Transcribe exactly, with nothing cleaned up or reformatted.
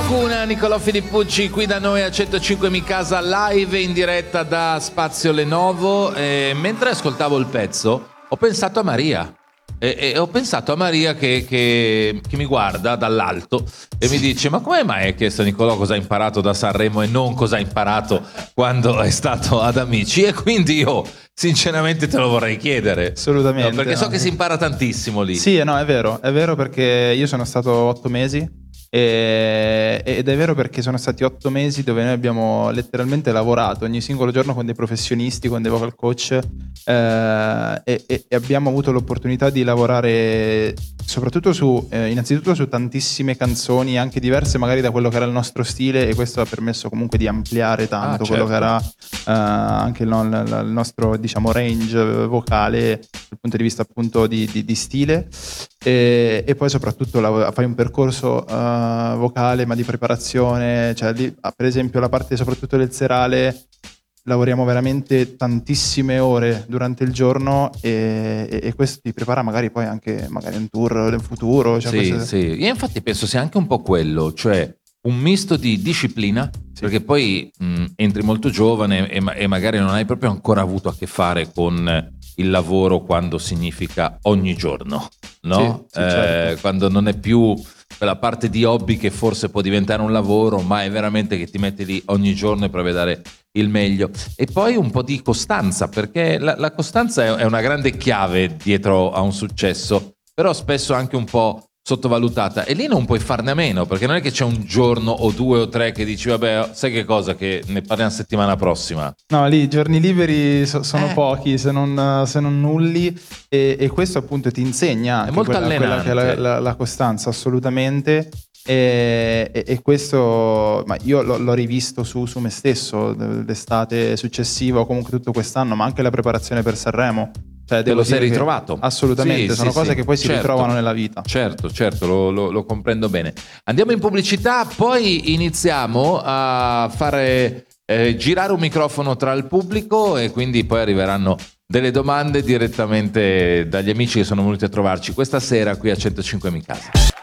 Lacuna, Nicolò Filippucci qui da noi a centocinque Mi Casa, live in diretta da Spazio Lenovo. E mentre ascoltavo il pezzo ho pensato a Maria e, e ho pensato a Maria che, che, che mi guarda dall'alto e mi dice: ma come mai hai chiesto a Nicolò cosa ha imparato da Sanremo e non cosa ha imparato quando è stato ad Amici? E quindi io sinceramente te lo vorrei chiedere. Assolutamente, no, perché so no. che si impara tantissimo lì. Sì, no, è vero, è vero, perché io sono stato otto mesi e, ed è vero perché sono stati otto mesi dove noi abbiamo letteralmente lavorato ogni singolo giorno con dei professionisti, con dei vocal coach, eh, e, e abbiamo avuto l'opportunità di lavorare soprattutto su, eh, innanzitutto su tantissime canzoni anche diverse magari da quello che era il nostro stile, e questo ha permesso comunque di ampliare tanto Ah, quello certo. che era eh, anche il, il nostro, diciamo, range vocale dal punto di vista appunto di, di, di stile, e, e poi soprattutto la, fai un percorso uh, vocale ma di preparazione, cioè lì, per esempio la parte soprattutto del serale lavoriamo veramente tantissime ore durante il giorno, e, e, e questo ti prepara magari poi anche magari un tour nel futuro, cioè sì, queste... sì. Io infatti penso sia anche un po' quello, cioè un misto di disciplina, sì. Perché poi mh, entri molto giovane e, ma- e magari non hai proprio ancora avuto a che fare con il lavoro quando significa ogni giorno, no? Sì, sì, eh, certo. Quando non è più quella parte di hobby che forse può diventare un lavoro, ma è veramente che ti metti lì ogni giorno e provi a dare il meglio. E poi un po' di costanza, perché la, la costanza è, è una grande chiave dietro a un successo, però spesso anche un po' sottovalutata, e lì non puoi farne a meno, perché non è che c'è un giorno o due o tre che dici vabbè, sai che cosa, che ne parliamo settimana prossima. No, lì i giorni liberi so, sono Eh. pochi, se non, se non nulli, e, e questo appunto ti insegna anche È molto quella, quella che è la, allenante. la, la costanza, assolutamente. E, e, e questo, ma io l'ho, l'ho rivisto su, su me stesso l'estate successiva o comunque tutto quest'anno, ma anche la preparazione per Sanremo. Cioè, Te lo sei dire che ritrovato? assolutamente, Sì, sono sì, cose sì. che poi si Certo. ritrovano nella vita. Certo, certo, lo, lo, lo comprendo bene. Andiamo in pubblicità, poi iniziamo a fare eh, girare un microfono tra il pubblico, e quindi poi arriveranno delle domande direttamente dagli amici che sono venuti a trovarci questa sera qui a centocinque Mi Casa.